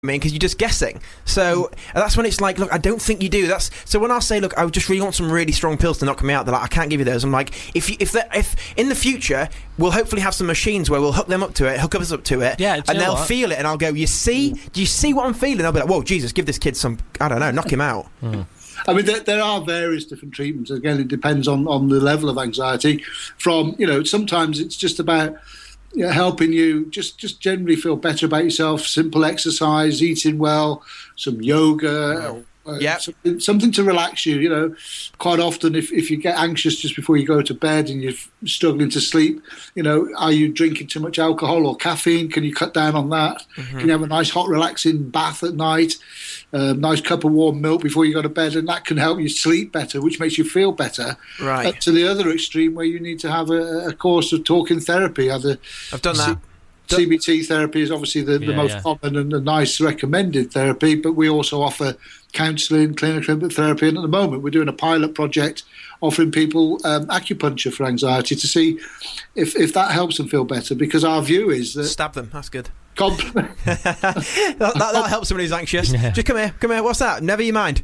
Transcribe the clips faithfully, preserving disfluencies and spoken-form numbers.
I mean, because you're just guessing. So that's when it's like, look, I don't think you do. That's so when I say, look, I just really want some really strong pills to knock me out. They're like, I can't give you those. I'm like, if you, if if in the future we'll hopefully have some machines where we'll hook them up to it, hook us up to it, yeah, and they'll what? feel it, and I'll go, you see, do you see what I'm feeling? I'll be like, whoa, Jesus, give this kid some, I don't know, knock him out. Mm. I mean, there, there are various different treatments. Again, it depends on, on the level of anxiety. From, you know, sometimes it's just about, you know, helping you just, just generally feel better about yourself, simple exercise, eating well, some yoga, uh, yeah. something, something to relax you. You know, quite often if, if you get anxious just before you go to bed and you're struggling to sleep, you know, are you drinking too much alcohol or caffeine? Can you cut down on that? Mm-hmm. Can you have a nice hot relaxing bath at night? A nice cup of warm milk before you go to bed, and that can help you sleep better, which makes you feel better. Right. Uh, to the other extreme, where you need to have a, a course of talking therapy. Either I've done that. C- C B T therapy is obviously the, the yeah, most yeah. common and the nice recommended therapy, but we also offer counselling, clinical therapy, and at the moment we're doing a pilot project offering people um, acupuncture for anxiety to see if, if that helps them feel better, because our view is that... Stab them, that's good. Compliment. that, that, that helps someone who's anxious. Yeah. Just come here, come here. What's that? Never you mind.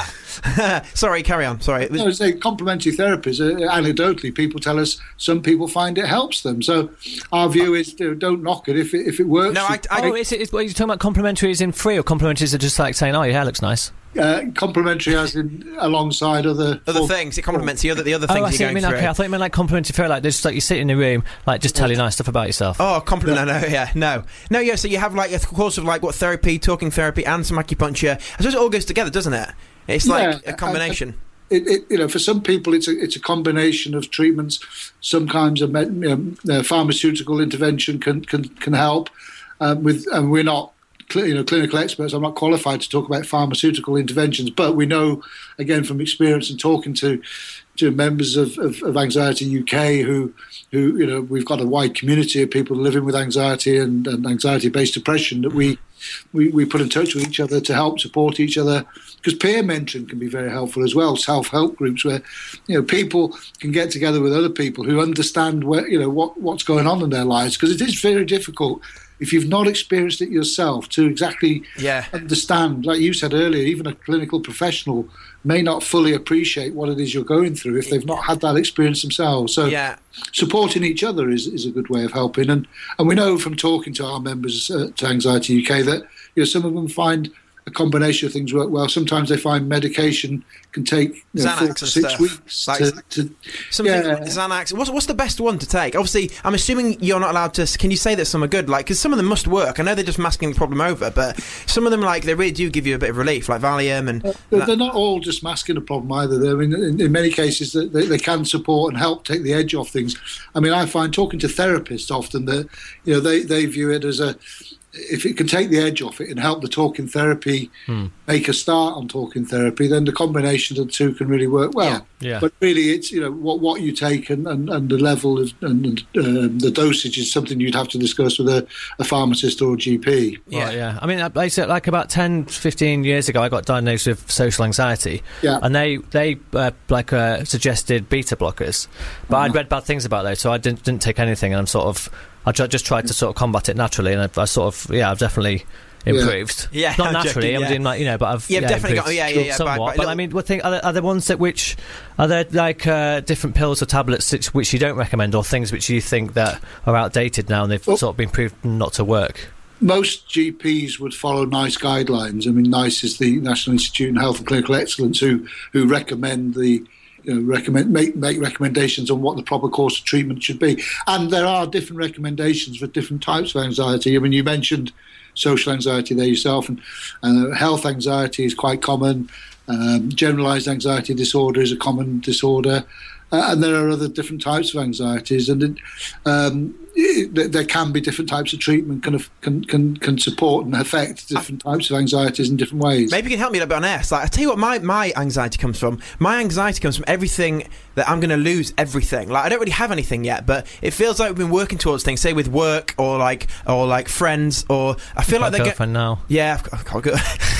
Sorry, carry on. Sorry. No, it's like complementary therapies. Uh, anecdotally, people tell us some people find it helps them. So our view is, you know, don't knock it if it if it works. No, I. I oh, is it? Is, what you're talking about? Complementary is in free, or complementary is just like saying, "Oh, your hair looks nice." Uh, complementary as in alongside other other full, things. It complements the other the other oh, things I see you're what you going mean. through. Okay, I thought you meant like complementary therapy, like just like you sit in the room, like just tell you nice stuff about yourself. Oh, compliment. No, no, yeah, no, no, yeah. So you have like a course of like what therapy, talking therapy, and some acupuncture. I suppose it all goes together, doesn't it? It's like yeah, a combination. It, it, you know, for some people, it's a it's a combination of treatments. Sometimes a, med, you know, a pharmaceutical intervention can can can help. Um, with and we're not. You know, clinical experts. I'm not qualified to talk about pharmaceutical interventions, but we know, again, from experience and talking to to members of, of, of Anxiety U K, who who you know, we've got a wide community of people living with anxiety and, and anxiety-based depression that we, we we put in touch with each other to help support each other. Because peer mentoring can be very helpful as well. Self-help groups where, you know, people can get together with other people who understand where, you know, what what's going on in their lives. Because it is very difficult, if you've not experienced it yourself, to exactly yeah. understand. Like you said earlier, even a clinical professional may not fully appreciate what it is you're going through if they've not had that experience themselves. So yeah. supporting each other is, is a good way of helping. And and we know from talking to our members uh, to Anxiety U K that, you know, some of them find a combination of things work well. Sometimes they find medication can take, you know, four to six stuff. weeks. Like to, to, something yeah. Xanax. What's what's the best one to take? Obviously, I'm assuming you're not allowed to. Can you say that some are good? Like, because some of them must work. I know they're just masking the problem over, but some of them, like, they really do give you a bit of relief, like Valium and. Uh, they're, they're not all just masking a problem either. They're, I mean, in, in many cases, they, they can support and help take the edge off things. I mean, I find talking to therapists often that, you know, they they view it as a. If it can take the edge off it and help the talking therapy hmm. make a start on talking therapy, then the combination of the two can really work well. Yeah. Yeah. But really, it's, you know, what what you take and, and, and the level of, and um, the dosage is something you'd have to discuss with a, a pharmacist or a G P. Yeah, right, yeah. I mean, basically, like about ten, fifteen years ago, I got diagnosed with social anxiety. Yeah. And they they uh, like uh, suggested beta blockers, but uh-huh. I'd read bad things about those, so I didn't didn't take anything, and I'm sort of. I just tried to sort of combat it naturally, and I, I sort of, yeah, I've definitely improved. Yeah, yeah not I'm naturally. joking, I'm yeah. doing like, you know, but I've yeah, yeah, definitely improved got, yeah, yeah, yeah, somewhat. by, by but little... I mean, what thing are there, are there ones that which are there like uh, different pills or tablets which, which you don't recommend, or things which you think that are outdated now and they've well, sort of been proved not to work? Most G Ps would follow NICE guidelines. I mean, NICE is the National Institute of Health and Clinical Excellence, who who recommend the. You know, recommend make make recommendations on what the proper course of treatment should be, and there are different recommendations for different types of anxiety. I mean, you mentioned social anxiety there yourself, and uh, health anxiety is quite common. Um, generalized anxiety disorder is a common disorder, uh, and there are other different types of anxieties, and it, um, it, there can be different types of treatment can can can, can support and affect different I, types of anxieties in different ways. Maybe you can help me a bit on this. Like, I tell you what, my, my anxiety comes from. My anxiety comes from everything that I'm going to lose everything. Like, I don't really have anything yet, but it feels like we've been working towards things, say with work or like or like friends, or I feel like they're girlfriend get, now. Yeah, I've got, I've got a good.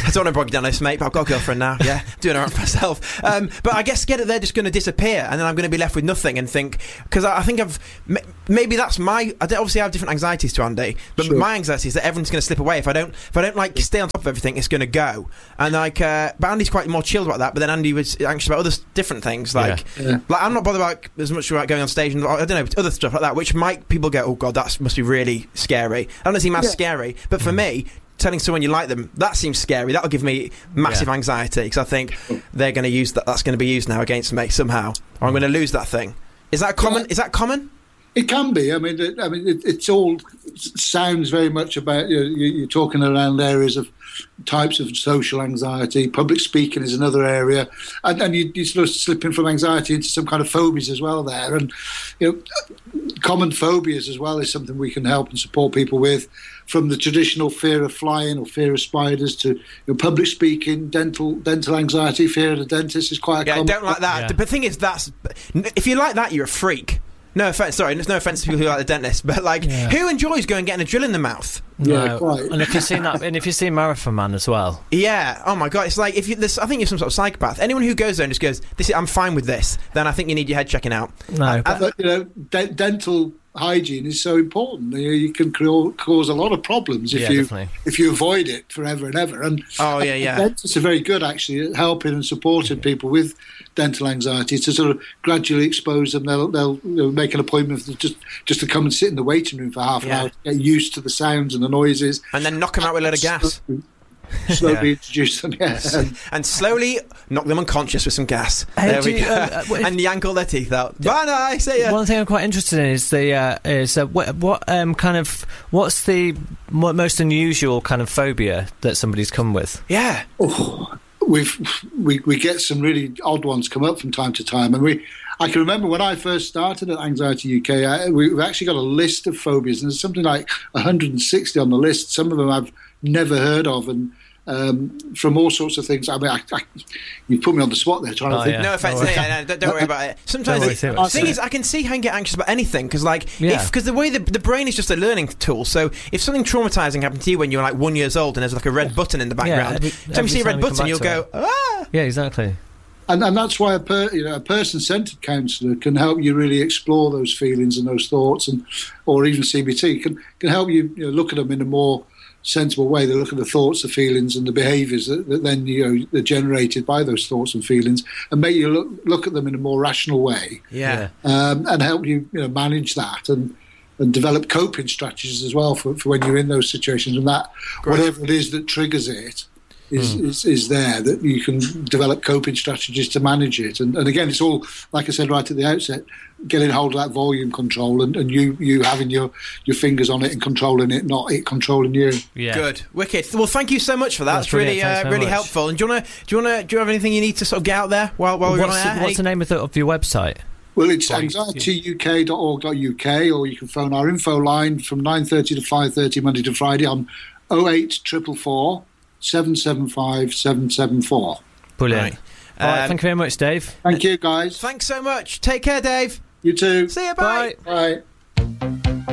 I don't want to bog you down this, mate, but I've got a girlfriend now. Yeah, doing alright for myself. Um, but I guess get it, they're just going to disappear, and then I'm going to be left with nothing and think, because I, I think I've maybe that's my. I obviously have different anxieties to Andy, but sure. my anxiety is that everyone's going to slip away if I don't. If I don't like stay on top of everything, it's going to go. And like, uh, but Andy's quite more chilled about that. But then Andy was anxious about other different things, like, yeah. Yeah. like I'm not bothered about as much about going on stage and I don't know other stuff like that, which might people go, oh god, that must be really scary. I don't seem as yeah. scary, but for mm. me, telling someone you like them, that seems scary. That'll give me massive yeah. anxiety because I think they're going to use that. That's going to be used now against me somehow, or I'm going to lose that thing. Is that common? Yeah. Is that common? It can be. I mean, it, I mean, it, it's all sounds very much about you know, you're talking around areas of types of social anxiety. Public speaking is another area, and, and you, you sort of slipping from anxiety into some kind of phobias as well there. And you know, common phobias as well is something we can help and support people with, from the traditional fear of flying or fear of spiders to you know, public speaking, dental dental anxiety, fear of the dentist is quite a yeah, common. Don't like that. Yeah. The thing is, that's if you like that, you're a freak. No offense, sorry, there's no offense to people who like the dentist, but like, yeah. who enjoys going and getting a drill in the mouth? Yeah, no. quite. And if you've seen that, and if you've seen Marathon Man as well, yeah. Oh my god, it's like if you, this, I think you're some sort of psychopath. Anyone who goes there and just goes, "This, is, I'm fine with this," then I think you need your head checking out. No, uh, but, but you know, de- dental hygiene is so important. You, know, you can cre- cause a lot of problems if yeah, you definitely. if you avoid it forever and ever. And oh yeah, yeah. Dentists are very good actually at helping and supporting people with dental anxiety to sort of gradually expose them. They'll they'll you know, make an appointment for just just to come and sit in the waiting room for half an yeah. hour to get used to the sounds and the noises, and then knock them out with a load of gas. Slowly yeah. introduce them, yes, and, and slowly knock them unconscious with some gas. Hey, there we you, go, uh, uh, and yank all their teeth out. Bye, I see ya. One thing I'm quite interested in is the uh, is uh, what, what um, kind of what's the most unusual kind of phobia that somebody's come with? Yeah. Oh, we've we we get some really odd ones come up from time to time, and we. I can remember when I first started at Anxiety U K, I, we've actually got a list of phobias, and there's something like one hundred sixty on the list. Some of them I've never heard of, and um, from all sorts of things. I mean, I, I, you put me on the spot there trying oh, to think. Yeah. No offense, no, yeah, no, don't, don't worry about it. Sometimes the, the thing is, I can see how you get anxious about anything because, like, yeah. because the way the, the brain is just a learning tool. So if something traumatizing happened to you when you were like one years old and there's like a red button in the background, yeah, every, every time you see a red button, you'll go, ah. Yeah, exactly. And, and that's why a, per, you know, a person-centred counsellor can help you really explore those feelings and those thoughts, and or even C B T can can help you, you know, look at them in a more sensible way. They look at the thoughts, the feelings, and the behaviours that, that then you know are generated by those thoughts and feelings, and make you look look at them in a more rational way. Yeah, um, and help you, you know, manage that and. and develop coping strategies as well for, for when you're in those situations, and that Great. Whatever it is that triggers it is, mm. is is there, that you can develop coping strategies to manage it. And, and again, it's all, like I said right at the outset, getting hold of that volume control and, and you, you having your, your fingers on it and controlling it, not it controlling you. Yeah. Good, wicked. Well, thank you so much for that. That's, That's really uh, really much. helpful. And do you wanna do you wanna do you have anything you need to sort of get out there while while we're on air? What's the name of, the, of your website? Well, it's anxiety U K dot org dot U K, or you can phone our info line from nine thirty to five thirty Monday to Friday on oh eight four four four, seven seven five, seven seven four. Brilliant. Right. Um, All right, thank you very much, Dave. Thank you, guys. Thanks so much. Take care, Dave. You too. See you, bye. Bye. Bye.